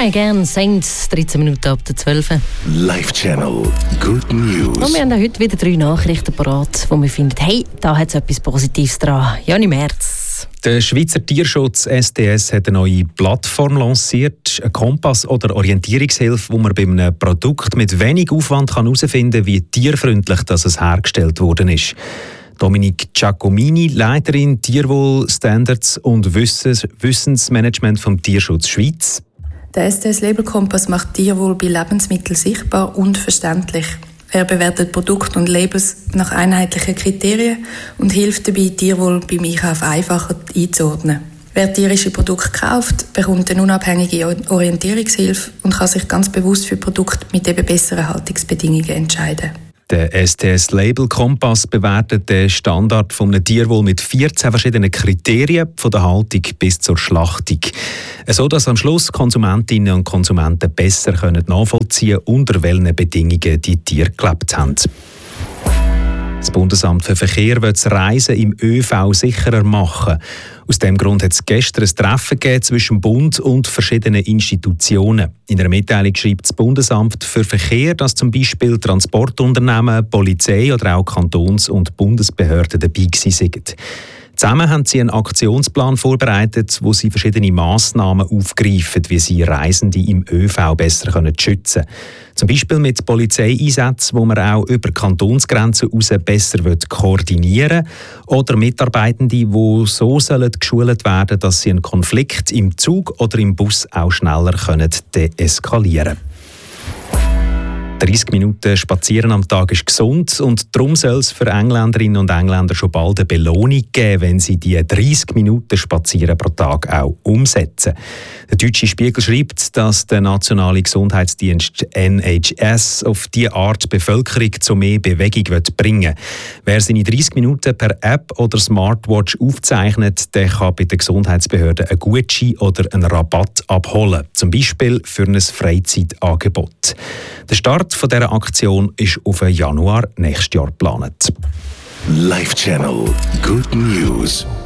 Try Again, Saints, 13 Minuten ab der 12. Live Channel, Good News. Und wir haben heute wieder 3 Nachrichten parat, wo wir finden, hey, da hat es etwas Positives dran. Jani Merz. Der Schweizer Tierschutz STS hat eine neue Plattform lanciert, einen Kompass oder Orientierungshilfe, wo man bei einem Produkt mit wenig Aufwand herausfinden kann, wie tierfreundlich es hergestellt worden ist. Dominique Giacomini, Leiterin Tierwohl, Standards und Wissensmanagement vom Tierschutz Schweiz. Der STS-Label-Kompass macht Tierwohl bei Lebensmitteln sichtbar und verständlich. Er bewertet Produkte und Labels nach einheitlichen Kriterien und hilft dabei, Tierwohl beim Einkauf einfacher einzuordnen. Wer tierische Produkte kauft, bekommt eine unabhängige Orientierungshilfe und kann sich ganz bewusst für Produkte mit eben besseren Haltungsbedingungen entscheiden. Der STS-Label-Kompass bewertet den Standard von einem Tierwohl mit 14 verschiedenen Kriterien, von der Haltung bis zur Schlachtung. So dass am Schluss Konsumentinnen und Konsumenten besser nachvollziehen können, unter welchen Bedingungen die Tiere gelebt haben. Das Bundesamt für Verkehr will das Reisen im ÖV sicherer machen. Aus diesem Grund hat es gestern ein Treffen gegeben zwischen dem Bund und verschiedenen Institutionen. In einer Mitteilung schreibt das Bundesamt für Verkehr, dass zum Beispiel Transportunternehmen, Polizei oder auch Kantons- und Bundesbehörden dabei waren. Zusammen haben sie einen Aktionsplan vorbereitet, wo sie verschiedene Massnahmen aufgreifen, wie sie Reisende im ÖV besser schützen können. Zum Beispiel mit Polizeieinsätzen, wo man auch über Kantonsgrenzen hinaus besser koordinieren will, oder Mitarbeitende, die so geschult werden sollen, dass sie einen Konflikt im Zug oder im Bus auch schneller deeskalieren können. 30 Minuten Spazieren am Tag ist gesund und darum soll es für Engländerinnen und Engländer schon bald eine Belohnung geben, wenn sie die 30 Minuten Spazieren pro Tag auch umsetzen. Der deutsche Spiegel schreibt, dass der nationale Gesundheitsdienst NHS auf diese Art die Bevölkerung zu mehr Bewegung bringen will. Wer seine 30 Minuten per App oder Smartwatch aufzeichnet, der kann bei der Gesundheitsbehörde einen Gutschein oder einen Rabatt abholen, zum Beispiel für ein Freizeitangebot. Der Start von dieser Aktion ist auf Januar nächstes Jahr geplant. Live Channel, Good News.